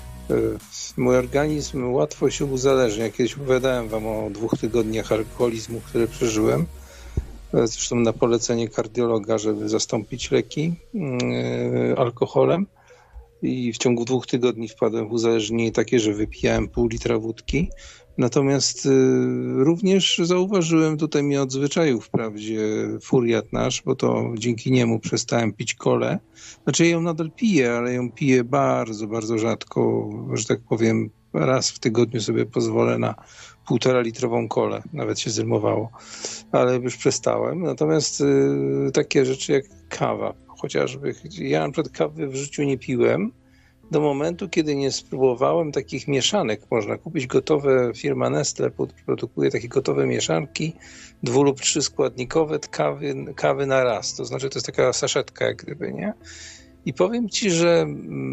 mój organizm łatwo się uzależnia. Kiedyś opowiadałem wam o dwóch tygodniach alkoholizmu, które przeżyłem. Zresztą na polecenie kardiologa, żeby zastąpić leki yy, alkoholem. I w ciągu dwóch tygodni wpadłem w uzależnienie takie, że wypijałem pół litra wódki. Natomiast yy, również zauważyłem, tutaj mnie odzwyczaił wprawdzie furiat nasz, bo to dzięki niemu przestałem pić kolę. Znaczy ja ją nadal piję, ale ją piję bardzo, bardzo rzadko, że tak powiem, raz w tygodniu sobie pozwolę na półtora litrową kolę, nawet się zrymowało, ale już przestałem. Natomiast y, takie rzeczy jak kawa, chociażby, ja na przykład kawy w życiu nie piłem, do momentu, kiedy nie spróbowałem takich mieszanek. Można kupić gotowe, firma Nestle produkuje takie gotowe mieszanki, dwu- lub trzyskładnikowe kawy, kawy na raz. To znaczy, to jest taka saszetka jak gdyby, nie? I powiem ci, że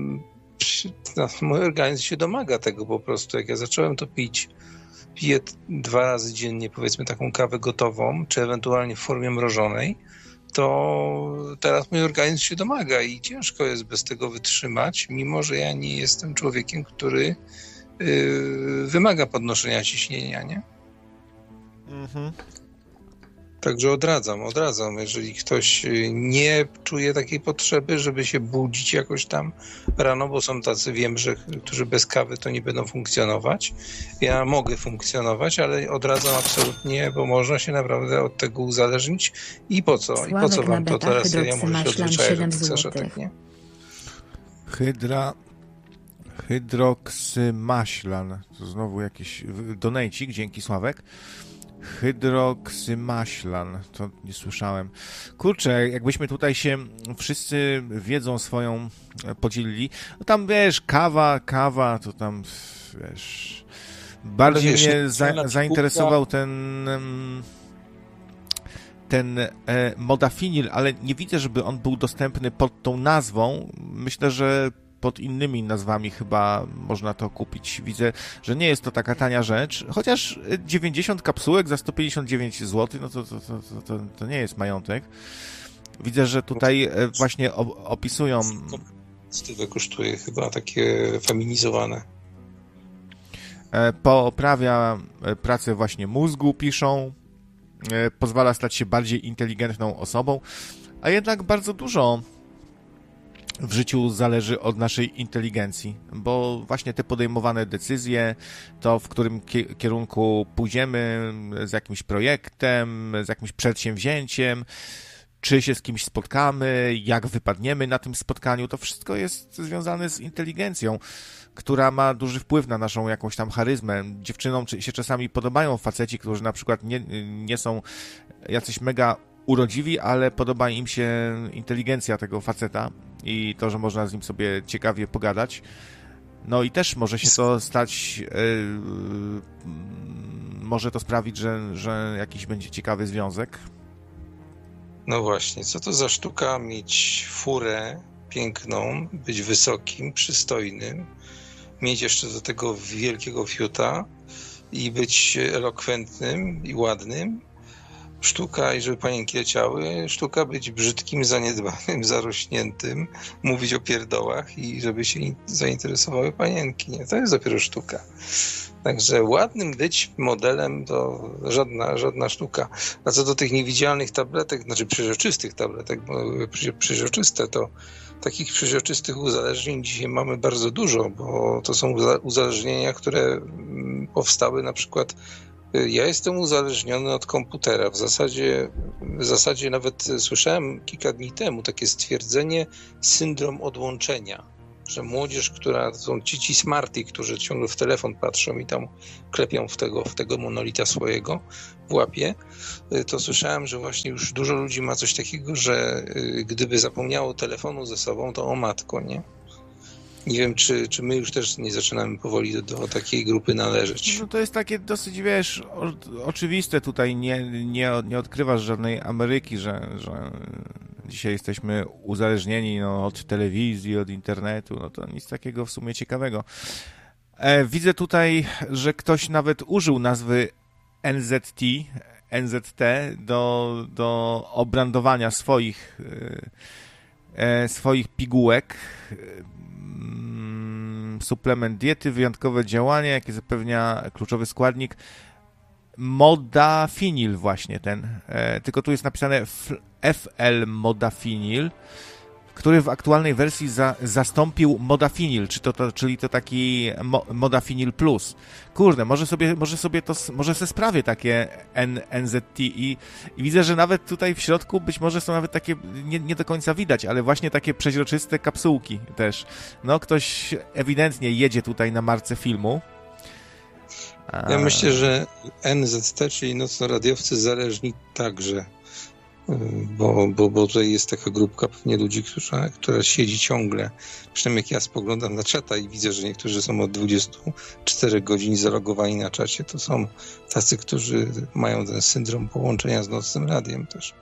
no, mój organizm się domaga tego po prostu. Jak ja zacząłem to pić, piję dwa razy dziennie, powiedzmy, taką kawę gotową, czy ewentualnie w formie mrożonej, to teraz mój organizm się domaga i ciężko jest bez tego wytrzymać, mimo że ja nie jestem człowiekiem, który yy, wymaga podnoszenia ciśnienia, nie? Mhm. Także odradzam, odradzam. Jeżeli ktoś nie czuje takiej potrzeby, żeby się budzić jakoś tam rano, bo są tacy, wiem, że którzy bez kawy to nie będą funkcjonować. Ja mogę funkcjonować, ale odradzam absolutnie, bo można się naprawdę od tego uzależnić. I po co? I po co wam to teraz? Ja muszę się odzwyczaić od tych saszetek, nie? Hydra... Hydroksymaślan. To znowu jakiś donejcik, dzięki Sławek. Hydroksymaślan, to nie słyszałem. Kurczę, jakbyśmy tutaj się wszyscy wiedzą swoją podzielili, no tam wiesz, kawa, kawa, to tam wiesz, bardziej wiesz, mnie za, zainteresował ten ten e, modafinil, ale nie widzę, żeby on był dostępny pod tą nazwą. Myślę, że pod innymi nazwami chyba można to kupić. Widzę, że nie jest to taka tania rzecz, chociaż dziewięćdziesiąt kapsułek za sto pięćdziesiąt dziewięć złotych, no to, to, to, to, to nie jest majątek. Widzę, że tutaj właśnie opisują... Stówę kosztuje chyba, takie feminizowane. Poprawia pracę właśnie mózgu, piszą, pozwala stać się bardziej inteligentną osobą, a jednak bardzo dużo w życiu zależy od naszej inteligencji, bo właśnie te podejmowane decyzje, to w którym kierunku pójdziemy z jakimś projektem, z jakimś przedsięwzięciem, czy się z kimś spotkamy, jak wypadniemy na tym spotkaniu, to wszystko jest związane z inteligencją, która ma duży wpływ na naszą jakąś tam charyzmę. Dziewczynom się czasami podobają faceci, którzy na przykład nie, nie są jacyś mega urodziwi, ale podoba im się inteligencja tego faceta i to, że można z nim sobie ciekawie pogadać. No i też może się to stać, yy, może to sprawić, że, że jakiś będzie ciekawy związek. No właśnie, co to za sztuka mieć furę piękną, być wysokim, przystojnym, mieć jeszcze do tego wielkiego fiuta i być elokwentnym i ładnym, sztuka i żeby panienki leciały, sztuka być brzydkim, zaniedbanym, zarośniętym, mówić o pierdołach i żeby się zainteresowały panienki. Nie? To jest dopiero sztuka. Także ładnym być modelem to żadna, żadna sztuka. A co do tych niewidzialnych tabletek, znaczy przeźroczystych tabletek, bo przeźroczyste to takich przeźroczystych uzależnień dzisiaj mamy bardzo dużo, bo to są uzależnienia, które powstały na przykład. Ja jestem uzależniony od komputera. W zasadzie, w zasadzie nawet słyszałem kilka dni temu takie stwierdzenie syndrom odłączenia, że młodzież, która są ci, ci smarty, którzy ciągle w telefon patrzą i tam klepią w tego, w tego monolita swojego w łapie, to słyszałem, że właśnie już dużo ludzi ma coś takiego, że gdyby zapomniało telefonu ze sobą, to o matko, nie? Nie wiem, czy, czy my już też nie zaczynamy powoli do, do takiej grupy należeć. No to jest takie dosyć, wiesz, o, oczywiste tutaj, nie, nie, nie odkrywasz żadnej Ameryki, że, że dzisiaj jesteśmy uzależnieni no, od telewizji, od internetu, no to nic takiego w sumie ciekawego. E, widzę tutaj, że ktoś nawet użył nazwy N Z T, N Z T do, do obrandowania swoich, e, swoich pigułek. Suplement diety, wyjątkowe działanie, jakie zapewnia kluczowy składnik modafinil właśnie ten, e, tylko tu jest napisane F L modafinil, który w aktualnej wersji za, zastąpił modafinil, czy to, to, czyli to taki mo, modafinil plus. Kurde, może sobie, może sobie to, może se sprawię takie N, N Z T i, i widzę, że nawet tutaj w środku być może są nawet takie, nie, nie do końca widać, ale właśnie takie przeźroczyste kapsułki też. No, ktoś ewidentnie jedzie tutaj na marce filmu. A... Ja myślę, że N Z T, czyli nocnoradiowcy zależni także. Bo, bo, bo tutaj jest taka grupka pewnie ludzi, która, która siedzi ciągle. Przynajmniej jak ja spoglądam na czata i widzę, że niektórzy są od dwudziestu czterech godzin zalogowani na czacie, to są tacy, którzy mają ten syndrom połączenia z nocnym radiem też.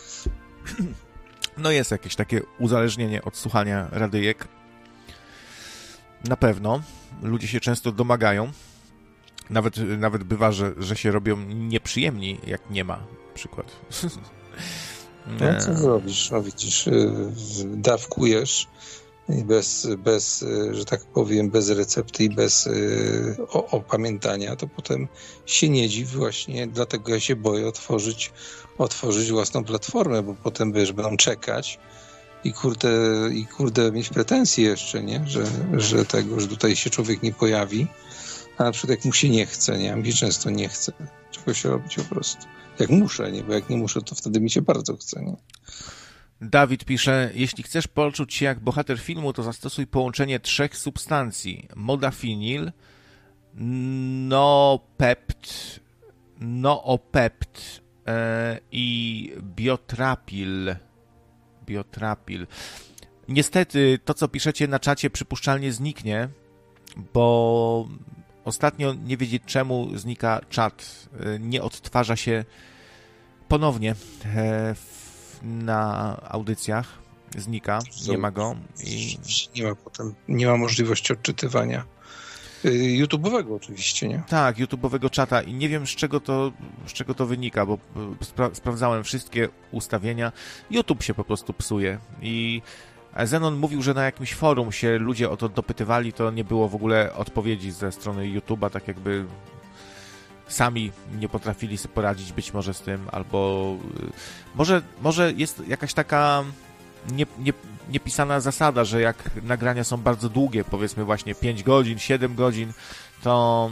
No jest jakieś takie uzależnienie od słuchania radyjek. Na pewno. Ludzie się często domagają. Nawet, nawet bywa, że, że się robią nieprzyjemni, jak nie ma. Przykład. No co zrobisz? No widzisz, dawkujesz bez, bez, że tak powiem, bez recepty i bez o, opamiętania, to potem się nie dziw właśnie, dlatego ja się boję otworzyć, otworzyć własną platformę, bo potem, wiesz, będą czekać i kurde, i kurde mieć pretensje jeszcze, nie? Że, że tego, że tutaj się człowiek nie pojawi, a na przykład jak mu się nie chce, nie? A mi się często nie chce czegoś robić po prostu. Jak muszę, nie? Bo jak nie muszę, to wtedy mi się bardzo chce, nie? Dawid pisze, jeśli chcesz poczuć się jak bohater filmu, to zastosuj połączenie trzech substancji. Modafinil, noopept, noopept e, i biotrapil. Biotrapil. Niestety, to co piszecie na czacie przypuszczalnie zniknie, bo ostatnio, nie wiedzieć czemu, znika czat. Nie odtwarza się ponownie na audycjach. Znika, nie ma go. I... Nie ma potem, nie ma możliwości odczytywania. YouTube'owego oczywiście, nie? Tak, YouTube'owego czata i nie wiem z czego to, z czego to wynika, bo spra- sprawdzałem wszystkie ustawienia. YouTube się po prostu psuje i Zenon mówił, że na jakimś forum się ludzie o to dopytywali, to nie było w ogóle odpowiedzi ze strony YouTube'a, tak jakby sami nie potrafili sobie poradzić być może z tym, albo może, może jest jakaś taka nie, nie, niepisana zasada, że jak nagrania są bardzo długie, powiedzmy właśnie pięć godzin, siedem godzin, to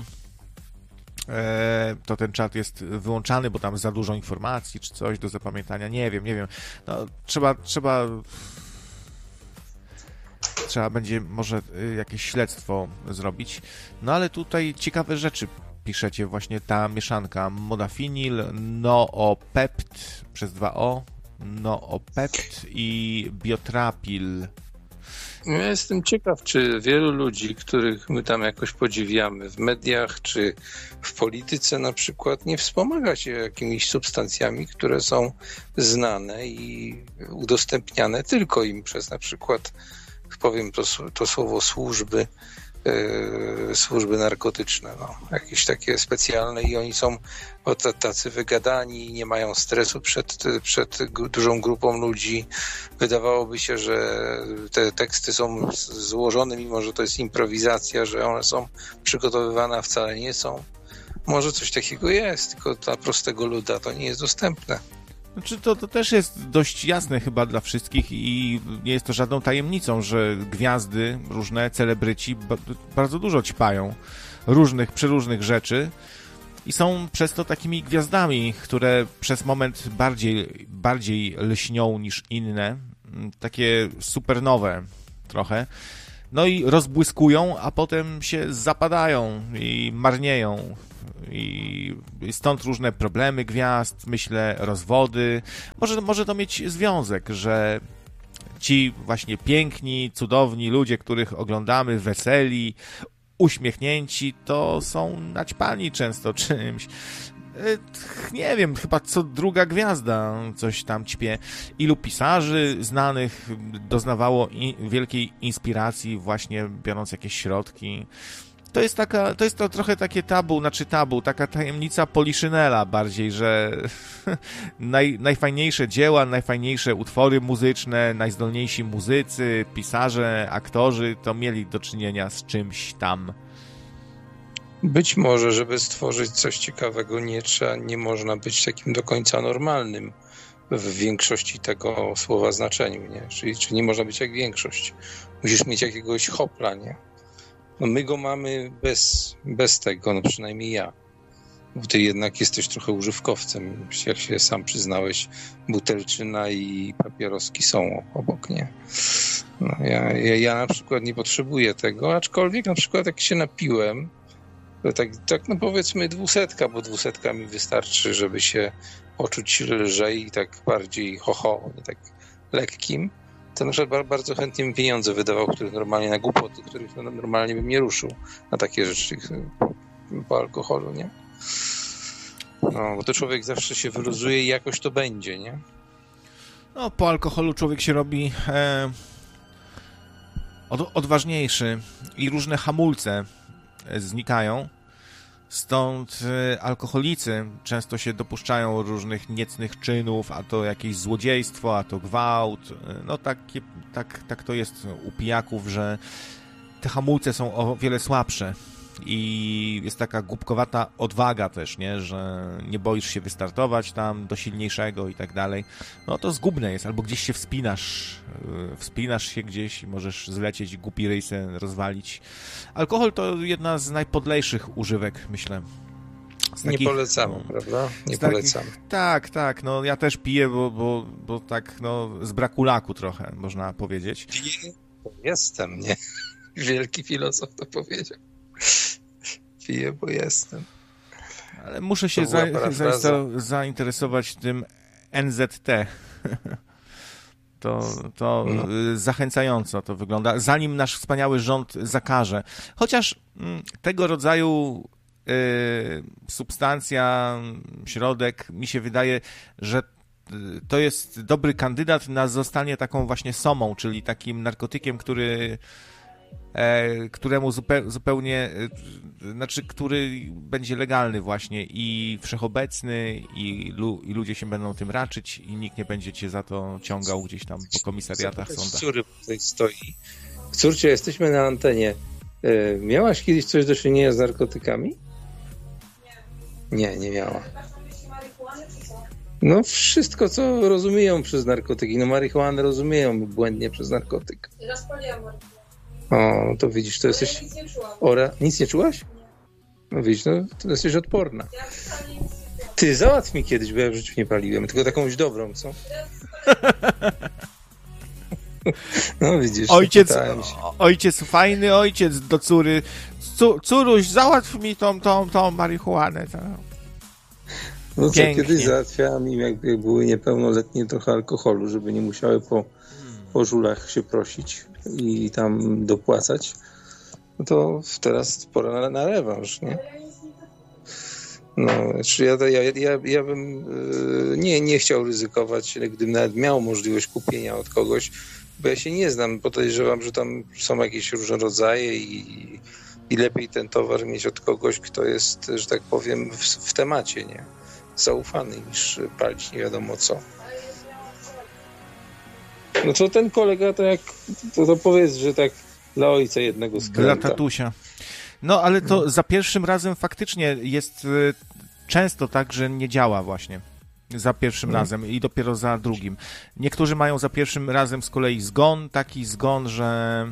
e, to ten czat jest wyłączany, bo tam za dużo informacji, czy coś do zapamiętania, nie wiem, nie wiem. No, trzeba, trzeba trzeba będzie może jakieś śledztwo zrobić. No ale tutaj ciekawe rzeczy piszecie, właśnie ta mieszanka modafinil, noopept przez dwa o, noopept i biotrapil. Ja jestem ciekaw, czy wielu ludzi, których my tam jakoś podziwiamy w mediach, czy w polityce na przykład, nie wspomaga się jakimiś substancjami, które są znane i udostępniane tylko im przez na przykład, powiem to, to słowo, służby yy, służby narkotyczne, no, jakieś takie specjalne i oni są tacy wygadani, nie mają stresu przed, przed dużą grupą ludzi. Wydawałoby się, że te teksty są złożone, mimo że to jest improwizacja, że one są przygotowywane, a wcale nie są. Może coś takiego jest, tylko dla prostego luda to nie jest dostępne. Znaczy to, to też jest dość jasne chyba dla wszystkich i nie jest to żadną tajemnicą, że gwiazdy, różne celebryci ba- bardzo dużo ćpają różnych, przeróżnych rzeczy i są przez to takimi gwiazdami, które przez moment bardziej, bardziej lśnią niż inne, takie supernowe trochę. No i rozbłyskują, a potem się zapadają i marnieją. I stąd różne problemy gwiazd, myślę, rozwody. Może, może to mieć związek, że ci właśnie piękni, cudowni ludzie, których oglądamy, weseli, uśmiechnięci, to są naćpani często czymś. Nie wiem, chyba co druga gwiazda coś tam ćpie. Ilu pisarzy znanych doznawało in, wielkiej inspiracji właśnie biorąc jakieś środki. To jest taka, to jest to trochę takie tabu, znaczy tabu, taka tajemnica Poliszynela bardziej, że naj, najfajniejsze dzieła, najfajniejsze utwory muzyczne, najzdolniejsi muzycy, pisarze, aktorzy to mieli do czynienia z czymś tam. Być może, żeby stworzyć coś ciekawego, nie trzeba, nie można być takim do końca normalnym w większości tego słowa znaczeniu, nie? Czyli, czyli nie można być jak większość. Musisz mieć jakiegoś hopla, nie? No my go mamy bez, bez tego, no przynajmniej ja. Bo ty jednak jesteś trochę używkowcem, jak się sam przyznałeś, butelczyna i papieroski są obok, nie? No ja, ja, ja na przykład nie potrzebuję tego, aczkolwiek na przykład jak się napiłem, to tak, tak no powiedzmy dwusetka, bo dwusetka mi wystarczy, żeby się poczuć lżej i tak bardziej ho-ho, nie tak lekkim. To na przykład bardzo chętnie bym pieniądze wydawał, których normalnie na głupoty, których normalnie bym nie ruszył na takie rzeczy po, po alkoholu, nie? No, bo to człowiek zawsze się wyluzuje i jakoś to będzie, nie? No, po alkoholu człowiek się robi e, od, odważniejszy i różne hamulce znikają. Stąd alkoholicy często się dopuszczają różnych niecnych czynów, a to jakieś złodziejstwo, a to gwałt. No tak, tak, tak to jest u pijaków, że te hamulce są o wiele słabsze i jest taka głupkowata odwaga też, nie? Że nie boisz się wystartować tam do silniejszego i tak dalej. No to zgubne jest, albo gdzieś się wspinasz, wspinasz się gdzieś i możesz zlecieć, głupi ryj se rozwalić. Alkohol to jedna z najpodlejszych używek, myślę. Z nie takich, polecamy, no, prawda? Nie takich, polecamy. Tak, tak, no ja też piję, bo, bo, bo tak, no z braku laku trochę, można powiedzieć. Piję, bo jestem, nie? Wielki filozof to powiedział. Piję, bo jestem. Ale muszę się za, za, zainteresować tym N Z T. To, to no. Zachęcająco to wygląda, zanim nasz wspaniały rząd zakaże. Chociaż m, tego rodzaju y, substancja, środek, mi się wydaje, że to jest dobry kandydat na zostanie taką właśnie somą, czyli takim narkotykiem, który E, któremu zupe, zupełnie, e, znaczy, który będzie legalny właśnie i wszechobecny i, lu, i ludzie się będą tym raczyć i nikt nie będzie cię za to ciągał gdzieś tam po komisariatach, sądach. Córy tutaj stoi. Córcie, jesteśmy na antenie. E, miałaś kiedyś coś do czynienia z narkotykami? Nie, nie miała. No wszystko, co rozumieją przez narkotyki. No marihuanę rozumieją błędnie przez narkotyk. O, no to widzisz, to jesteś... Ja nic nie czułam. Ora... Nic nie czułaś? No widzisz, no to jesteś odporna. Ty, załatw mi kiedyś, bo ja w życiu nie paliłem, tylko takąś dobrą, co? No widzisz. Ojciec, ojciec, fajny ojciec do córy. Cu, córuś, załatw mi tą, tą, tą marihuanę. To... No co, kiedyś załatwiałam im, jak, jak były niepełnoletnie, trochę alkoholu, żeby nie musiały po, po żulach się prosić i tam dopłacać. No to teraz pora na, na rewanż, nie? No, znaczy ja, ja, ja, ja bym yy, nie, nie chciał ryzykować, gdybym nawet miał możliwość kupienia od kogoś, bo ja się nie znam, podejrzewam, że tam są jakieś różne rodzaje i, i lepiej ten towar mieć od kogoś, kto jest, że tak powiem, w, w temacie, nie? Zaufany, niż palić nie wiadomo co. No to ten kolega, to jak, to, to powiedz, że tak dla ojca jednego skręta. Dla tatusia. No, ale to za pierwszym razem faktycznie jest y, często tak, że nie działa właśnie. Za pierwszym hmm. razem i dopiero za drugim. Niektórzy mają za pierwszym razem z kolei zgon, taki zgon, że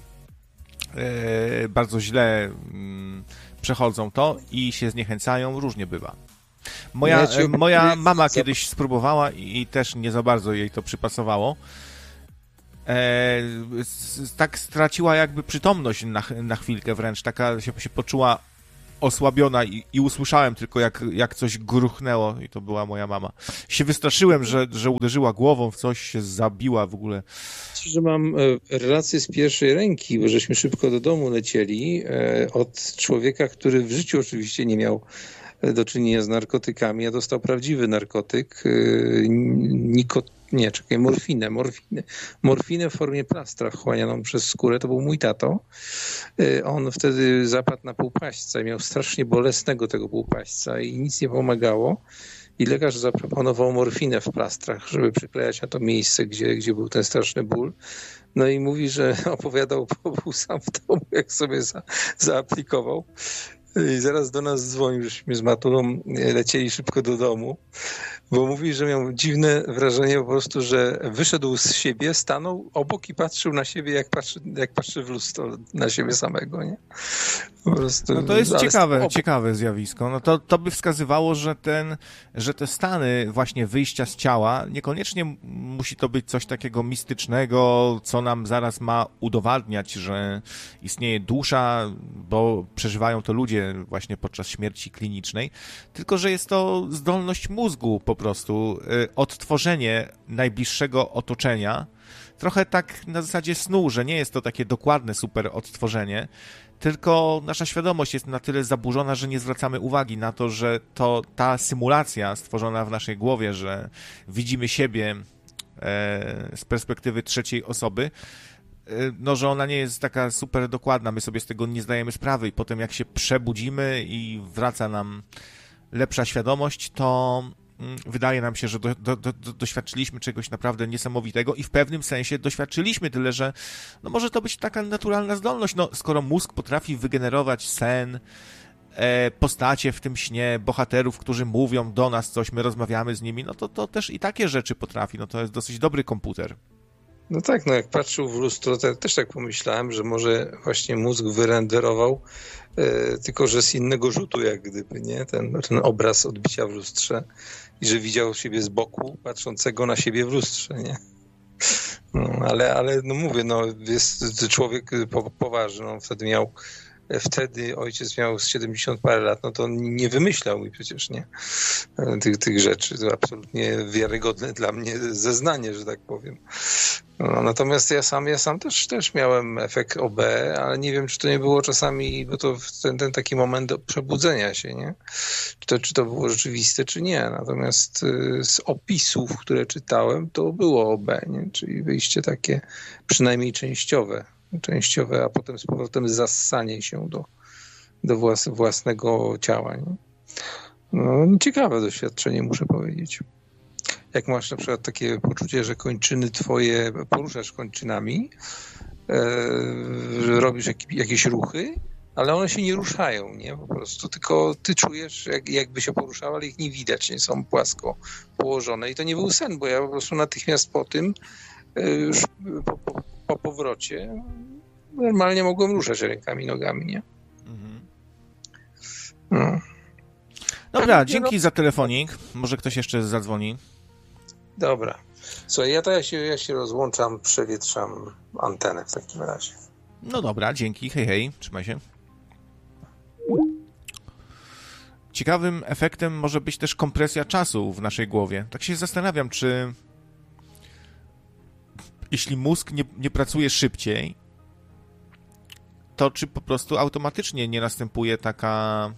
y, bardzo źle y, przechodzą to i się zniechęcają, różnie bywa. Moja, ja moja mama kiedyś spróbowała i, i też nie za bardzo jej to przypasowało. E, tak straciła jakby przytomność na, na chwilkę wręcz, taka się, się poczuła osłabiona i, i usłyszałem tylko jak, jak coś gruchnęło i to była moja mama. Się wystraszyłem, że, że uderzyła głową w coś, się zabiła w ogóle. Że mam relację z pierwszej ręki, bo żeśmy szybko do domu lecieli od człowieka, który w życiu oczywiście nie miał do czynienia z narkotykami, a dostał prawdziwy narkotyk, nikot, nie, czekaj, morfinę, morfinę, morfinę w formie plastra wchłanianą przez skórę, to był mój tato. On wtedy zapadł na półpaśćca i miał strasznie bolesnego tego półpaśćca i nic nie pomagało. I lekarz zaproponował morfinę w plastrach, żeby przyklejać na to miejsce, gdzie, gdzie był ten straszny ból. No i mówi, że opowiadał, bo był sam w domu, jak sobie za, zaaplikował. I zaraz do nas dzwonił, żeśmy z Matulą lecieli szybko do domu, bo mówi, że miał dziwne wrażenie po prostu, że wyszedł z siebie, stanął obok i patrzył na siebie, jak patrzy, jak patrzy w lustro na siebie samego, nie? Po prostu, no to jest ciekawe, obok... ciekawe zjawisko. No to, to by wskazywało, że ten, że te stany właśnie wyjścia z ciała, niekoniecznie musi to być coś takiego mistycznego, co nam zaraz ma udowadniać, że istnieje dusza, bo przeżywają to ludzie właśnie podczas śmierci klinicznej, tylko że jest to zdolność mózgu po prostu, odtworzenie najbliższego otoczenia, trochę tak na zasadzie snu, że nie jest to takie dokładne super odtworzenie, tylko nasza świadomość jest na tyle zaburzona, że nie zwracamy uwagi na to, że to ta symulacja stworzona w naszej głowie, że widzimy siebie e, z perspektywy trzeciej osoby, no, że ona nie jest taka super dokładna, my sobie z tego nie zdajemy sprawy i potem jak się przebudzimy i wraca nam lepsza świadomość, to wydaje nam się, że do, do, do, doświadczyliśmy czegoś naprawdę niesamowitego i w pewnym sensie doświadczyliśmy, tyle że no może to być taka naturalna zdolność, no skoro mózg potrafi wygenerować sen, e, postacie w tym śnie, bohaterów, którzy mówią do nas coś, my rozmawiamy z nimi, no to, to też i takie rzeczy potrafi, no to jest dosyć dobry komputer. No tak, no jak patrzył w lustro, to ja też tak pomyślałem, że może właśnie mózg wyrenderował, e, tylko że z innego rzutu jak gdyby, nie? Ten, ten obraz odbicia w lustrze i że widział siebie z boku, patrzącego na siebie w lustrze, nie? No, ale, ale no mówię, no jest człowiek po, poważny, on wtedy miał Wtedy ojciec miał siedemdziesiąt parę lat, no to on nie wymyślał mi przecież, nie? Tych, tych rzeczy. To absolutnie wiarygodne dla mnie zeznanie, że tak powiem. No, natomiast ja sam, ja sam też, też miałem efekt O B, ale nie wiem, czy to nie było czasami, bo to ten, ten taki moment przebudzenia się, nie? Czy to, czy to było rzeczywiste, czy nie. Natomiast z opisów, które czytałem, to było O B, nie? Czyli wyjście takie przynajmniej częściowe. częściowe, a potem z powrotem zassanie się do, do włas, własnego ciała. Nie? No, ciekawe doświadczenie, muszę powiedzieć. Jak masz na przykład takie poczucie, że kończyny twoje, poruszasz kończynami, e, że robisz jak, jakieś ruchy, ale one się nie ruszają, nie? Po prostu, tylko ty czujesz, jak, jakby się poruszały, ale ich nie widać, nie są płasko położone. I to nie był sen, bo ja po prostu natychmiast po tym już po, po, po powrocie normalnie mogłem ruszać rękami, nogami, nie? Mhm. No. Dobra, dzięki za telefonik. Może ktoś jeszcze zadzwoni. Dobra. Słuchaj, ja to ja się, ja się rozłączam, przewietrzam antenę w takim razie. No dobra, dzięki. Hej, hej. Trzymaj się. Ciekawym efektem może być też kompresja czasu w naszej głowie. Tak się zastanawiam, czy jeśli mózg nie, nie pracuje szybciej, to czy po prostu automatycznie nie następuje taka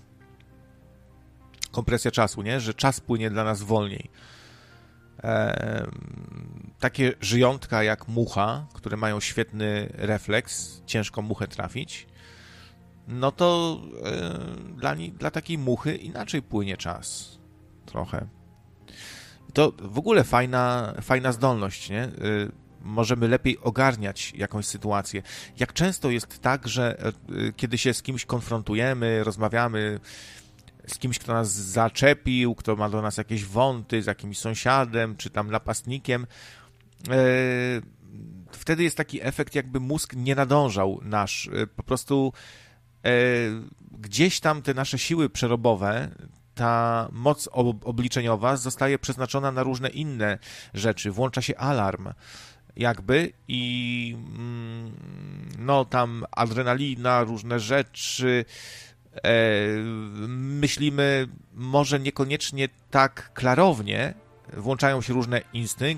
kompresja czasu, nie? Że czas płynie dla nas wolniej. Eee, takie żyjątka jak mucha, które mają świetny refleks, ciężko muchę trafić, no to yy, dla, ni- dla takiej muchy inaczej płynie czas. Trochę. To w ogóle fajna, fajna zdolność, nie? Yy, możemy lepiej ogarniać jakąś sytuację. Jak często jest tak, że yy, kiedy się z kimś konfrontujemy, rozmawiamy z kimś, kto nas zaczepił, kto ma do nas jakieś wąty, z jakimś sąsiadem, czy tam napastnikiem, yy, wtedy jest taki efekt, jakby mózg nie nadążał nasz. Yy, po prostu yy, gdzieś tam te nasze siły przerobowe, ta moc ob- obliczeniowa zostaje przeznaczona na różne inne rzeczy. Włącza się alarm jakby i mm, no tam adrenalina, różne rzeczy, e, myślimy może niekoniecznie tak klarownie, włączają się różne instynkty,